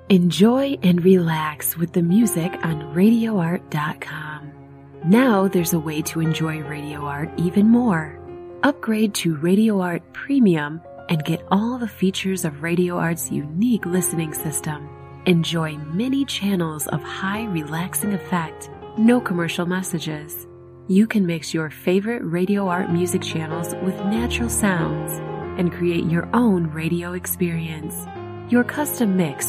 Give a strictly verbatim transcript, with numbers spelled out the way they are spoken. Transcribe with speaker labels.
Speaker 1: Enjoy and relax with the music on radio art dot com. Now there's a way to enjoy Radio Art even more. Upgrade to Radio Art Premium and get all the features of Radio Art's unique listening system. Enjoy many channels of high relaxing effect, no commercial messages. You can mix your favorite Radio Art music channels with natural sounds and create your own radio experience. Your custom mix